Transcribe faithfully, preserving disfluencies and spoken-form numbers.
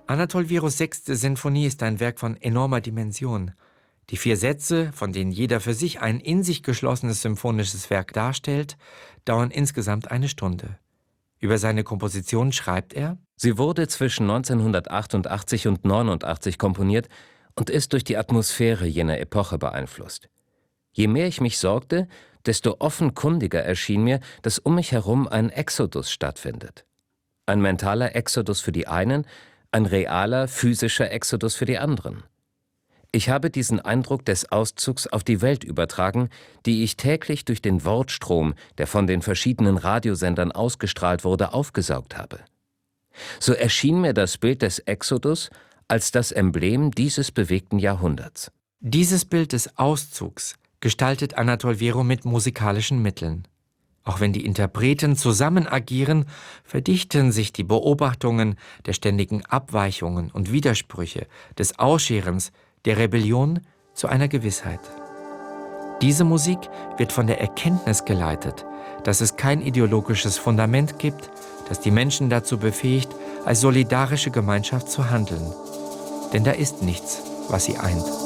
Anatol Wieros sechste Sinfonie ist ein Werk von enormer Dimension. Die vier Sätze, von denen jeder für sich ein in sich geschlossenes symphonisches Werk darstellt, dauern insgesamt eine Stunde. Über seine Komposition schreibt er: Sie wurde zwischen neunzehnhundertachtundachtzig und neunundachtzig komponiert und ist durch die Atmosphäre jener Epoche beeinflusst. Je mehr ich mich sorgte, desto offenkundiger erschien mir, dass um mich herum ein Exodus stattfindet. Ein mentaler Exodus für die einen, ein realer, physischer Exodus für die anderen. Ich habe diesen Eindruck des Auszugs auf die Welt übertragen, die ich täglich durch den Wortstrom, der von den verschiedenen Radiosendern ausgestrahlt wurde, aufgesaugt habe. So erschien mir das Bild des Exodus als das Emblem dieses bewegten Jahrhunderts. Dieses Bild des Auszugs gestaltet Anatol Wiero mit musikalischen Mitteln. Auch wenn die Interpreten zusammen agieren, verdichten sich die Beobachtungen der ständigen Abweichungen und Widersprüche, des Ausscherens, der Rebellion zu einer Gewissheit. Diese Musik wird von der Erkenntnis geleitet, dass es kein ideologisches Fundament gibt, das die Menschen dazu befähigt, als solidarische Gemeinschaft zu handeln. Denn da ist nichts, was sie eint.